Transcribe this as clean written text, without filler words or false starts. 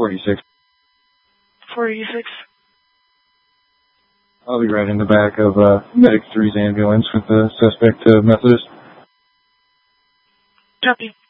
486. 486. I'll be right in the back of Medic 3's ambulance with the suspect Methodist. Copy.